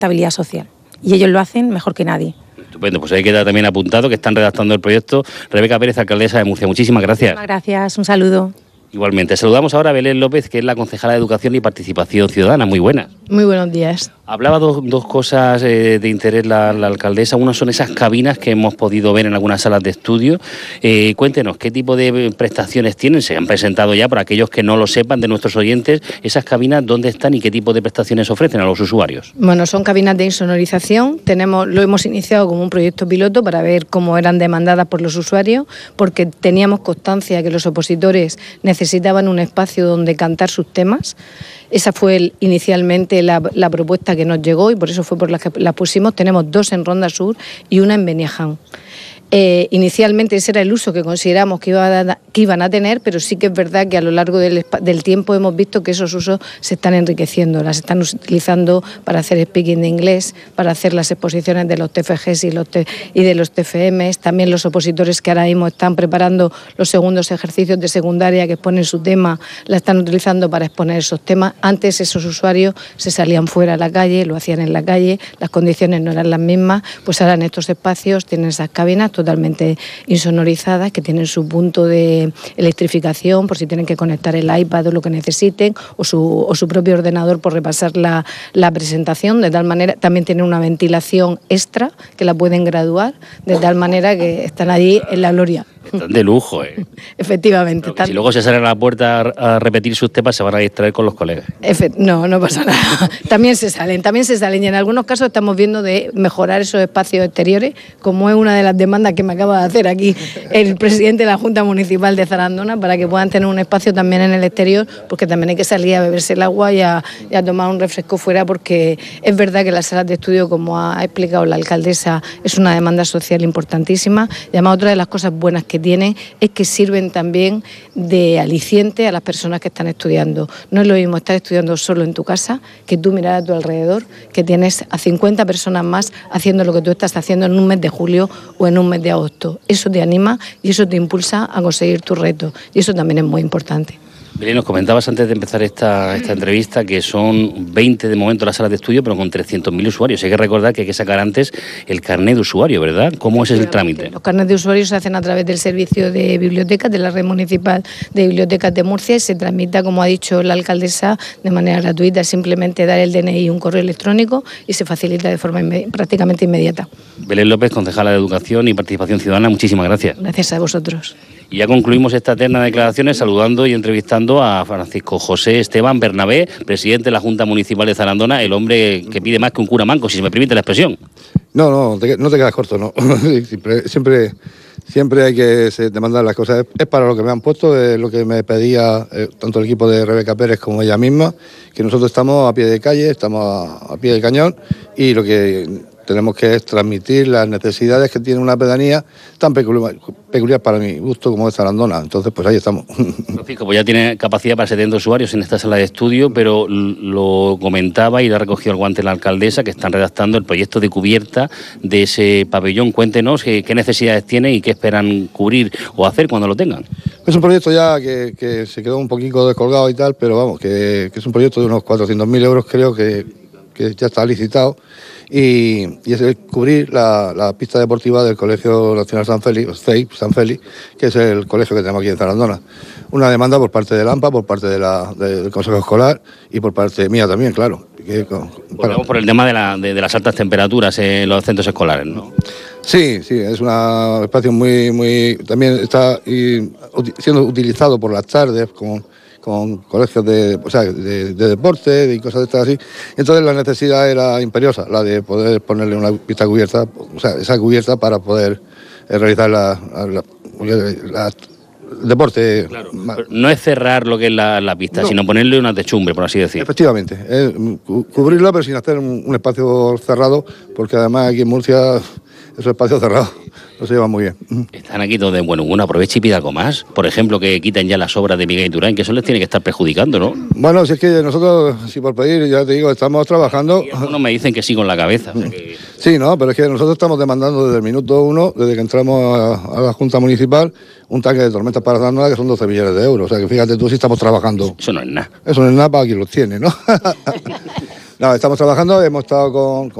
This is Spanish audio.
estabilidad social. Y ellos lo hacen mejor que nadie. Estupendo, pues ahí queda también apuntado que están redactando el proyecto. Rebeca Pérez, alcaldesa de Murcia, muchísimas gracias. Muchas gracias, un saludo. Igualmente. Saludamos ahora a Belén López, que es la concejala de Educación y Participación Ciudadana. Muy buenas. Muy buenos días. Hablaba dos cosas de interés la alcaldesa. Una son esas cabinas que hemos podido ver en algunas salas de estudio. Cuéntenos, ¿qué tipo de prestaciones tienen? Se han presentado ya, para aquellos que no lo sepan, de nuestros oyentes, esas cabinas, ¿dónde están y qué tipo de prestaciones ofrecen a los usuarios? Bueno, son cabinas de insonorización. Lo hemos iniciado como un proyecto piloto para ver cómo eran demandadas por los usuarios, porque teníamos constancia que los opositores necesitaban un espacio donde cantar sus temas. Esa fue inicialmente la propuesta que nos llegó y por eso fue por la que la pusimos. Tenemos 2 en Ronda Sur y una en Beniaján. Inicialmente ese era el uso que consideramos que iban a tener, pero sí que es verdad que a lo largo del tiempo hemos visto que esos usos se están enriqueciendo, las están utilizando para hacer speaking de inglés, para hacer las exposiciones de los TFGs y de los TFMs, también los opositores que ahora mismo están preparando los segundos ejercicios de secundaria que exponen su tema, la están utilizando para exponer esos temas. Antes esos usuarios se salían fuera a la calle, lo hacían en la calle, las condiciones no eran las mismas, pues ahora en estos espacios tienen esas cabinas totalmente insonorizadas, que tienen su punto de electrificación por si tienen que conectar el iPad o lo que necesiten, o su propio ordenador por repasar la presentación, de tal manera también tienen una ventilación extra que la pueden graduar, de tal manera que están allí en la gloria. Están de lujo, Efectivamente. Si luego se salen a la puerta a repetir sus temas, se van a distraer con los colegas. No pasa nada. También se salen y en algunos casos estamos viendo de mejorar esos espacios exteriores, como es una de las demandas que me acaba de hacer aquí el presidente de la Junta Municipal de Zarandona, para que puedan tener un espacio también en el exterior, porque también hay que salir a beberse el agua y a tomar un refresco fuera, porque es verdad que las salas de estudio, como ha explicado la alcaldesa, es una demanda social importantísima, y además otra de las cosas buenas que tienen es que sirven también de aliciente a las personas que están estudiando. No es lo mismo estar estudiando solo en tu casa que tú mirar a tu alrededor, que tienes a 50 personas más haciendo lo que tú estás haciendo en un mes de julio o en un mes de agosto. Eso te anima y eso te impulsa a conseguir tus retos, y eso también es muy importante. Belén, nos comentabas antes de empezar esta entrevista que son 20 de momento las salas de estudio, pero con 300.000 usuarios. Hay que recordar que hay que sacar antes el carnet de usuario, ¿verdad? ¿Cómo es el trámite? Los carnets de usuario se hacen a través del servicio de bibliotecas, de la red municipal de bibliotecas de Murcia, y se tramita, como ha dicho la alcaldesa, de manera gratuita. Simplemente dar el DNI y un correo electrónico y se facilita de forma prácticamente inmediata. Belén López, concejala de Educación y Participación Ciudadana, muchísimas gracias. Gracias a vosotros. Y ya concluimos esta terna de declaraciones saludando y entrevistando a Francisco José Esteban Bernabé, presidente de la Junta Municipal de Zarandona, el hombre que pide más que un cura manco, si se me permite la expresión. No te quedas corto, no. Siempre hay que demandar las cosas. Es para lo que me han puesto, es lo que me pedía tanto el equipo de Rebeca Pérez como ella misma, que nosotros estamos a pie de calle, estamos a pie de cañón, y lo que tenemos que es transmitir las necesidades que tiene una pedanía tan peculiar para mi gusto como es Zarandona. Entonces, pues ahí estamos. Francisco, pues ya tiene capacidad para 70 usuarios en esta sala de estudio, pero lo comentaba y le ha recogido el guante la alcaldesa, que están redactando el proyecto de cubierta de ese pabellón. Cuéntenos qué necesidades tiene y qué esperan cubrir o hacer cuando lo tengan. Es un proyecto ya que se quedó un poquito descolgado y tal, pero vamos, que es un proyecto de unos 400.000 euros, creo que ya está licitado, y es el cubrir la pista deportiva del Colegio Nacional San Félix, que es el colegio que tenemos aquí en Zarandona. Una demanda por parte del AMPA, por parte del Consejo Escolar y por parte mía también, claro. Volvemos por el tema de las altas temperaturas en los centros escolares, ¿no? Sí, es un espacio muy también está siendo utilizado por las tardes con colegios de deporte y cosas de estas así. Entonces la necesidad era imperiosa, la de poder ponerle una pista cubierta, esa cubierta para poder realizar la deporte. Claro, no es cerrar lo que es la pista, sino ponerle una techumbre, por así decir. Efectivamente, cubrirla, pero sin hacer un espacio cerrado, porque además aquí en Murcia esos espacios cerrados no se llevan muy bien. Están aquí donde, uno aproveche y pida algo más. Por ejemplo, que quiten ya las obras de Miguel Iturán, que eso les tiene que estar perjudicando, ¿no? Bueno, si es que nosotros, si por pedir, ya te digo, estamos trabajando. Y algunos me dicen que sí con la cabeza. O sea que... Sí, no, pero es que nosotros estamos demandando desde el minuto 1, desde que entramos a la Junta Municipal, un tanque de tormentas para Zarandona que son 12 millones de euros. O sea que fíjate tú si estamos trabajando. Eso no es nada. Eso no es nada para quien los tiene, ¿no? No, estamos trabajando, hemos estado con